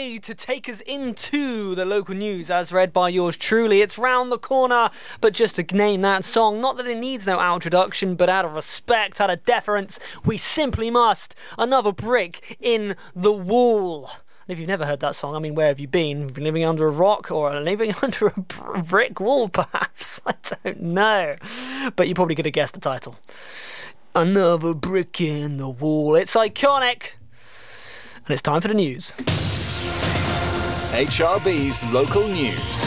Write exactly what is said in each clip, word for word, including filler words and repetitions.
way to take us into the local news as read by yours truly. It's round the corner, but just to name that song, not that it needs no introduction, but out of respect, out of deference, we simply must. Another brick in the wall. And if you've never heard that song, I mean, where have you been? You've been living under a rock or living under a brick wall, perhaps? I don't know. But you probably could have guessed the title. Another brick in the wall. It's iconic. And it's time for the news. H R B's local news.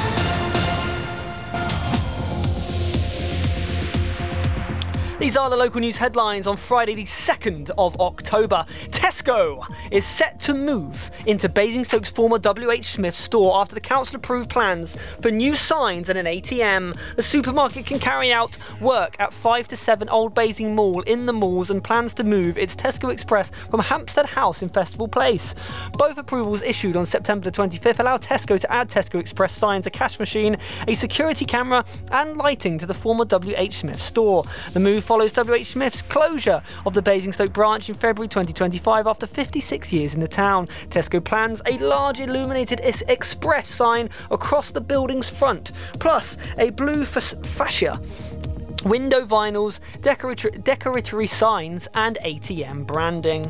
These are the local news headlines on Friday the second of October. Tesco is set to move into Basingstoke's former W H Smith store after the council approved plans for new signs and an A T M. The supermarket can carry out work at five to seven Old Basing Mall in the malls and plans to move its Tesco Express from Hampstead House in Festival Place. Both approvals issued on September the twenty-fifth allow Tesco to add Tesco Express signs, a cash machine, a security camera and lighting to the former W H Smith store. The move follows W H Smith's closure of the Basingstoke branch in February twenty twenty-five after fifty-six years in the town. Tesco plans a large illuminated Express sign across the building's front, plus a blue f- fascia, window vinyls, decorator- decoratory signs and A T M branding.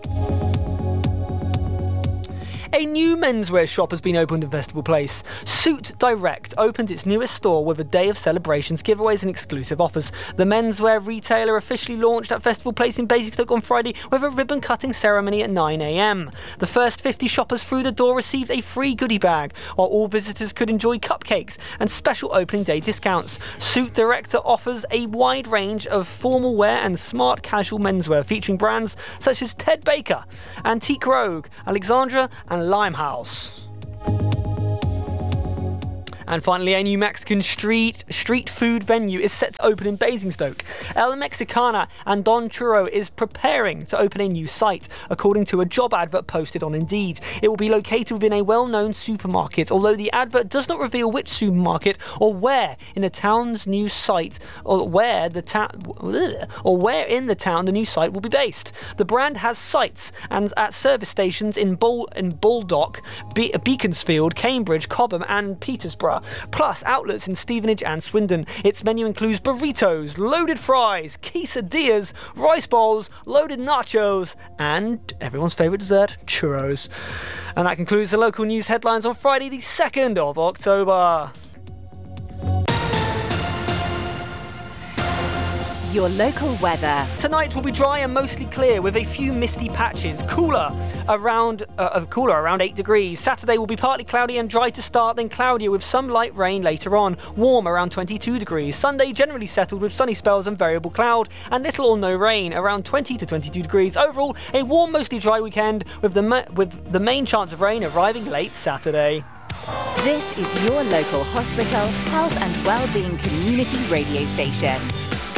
A new menswear shop has been opened in Festival Place. Suit Direct opened its newest store with a day of celebrations, giveaways and exclusive offers. The menswear retailer officially launched at Festival Place in Basingstoke on Friday with a ribbon-cutting ceremony at nine a.m. The first fifty shoppers through the door received a free goodie bag, while all visitors could enjoy cupcakes and special opening day discounts. Suit Director offers a wide range of formal wear and smart casual menswear featuring brands such as Ted Baker, Antique Rogue, Alexandra and Limehouse. And finally, a new Mexican street street food venue is set to open in Basingstoke. El Mexicana and Don Churro is preparing to open a new site, according to a job advert posted on Indeed. It will be located within a well-known supermarket, although the advert does not reveal which supermarket or where in the town's new site, or where the town, ta- or where in the town the new site will be based. The brand has sites and at service stations in Bull in Baldock, Be- Beaconsfield, Cambridge, Cobham, and Petersburg, plus outlets in Stevenage and Swindon. Its menu includes burritos, loaded fries, quesadillas, rice bowls, loaded nachos, and everyone's favourite dessert, churros. And that concludes the local news headlines on Friday the second of October. Your local weather. Tonight will be dry and mostly clear with a few misty patches. Cooler around uh, cooler around eight degrees. Saturday will be partly cloudy and dry to start, then cloudier with some light rain later on. Warm around twenty-two degrees. Sunday generally settled with sunny spells and variable cloud and little or no rain around twenty to twenty-two degrees. Overall, a warm, mostly dry weekend with the ma- with the main chance of rain arriving late Saturday. This is your local hospital, health and wellbeing community radio station.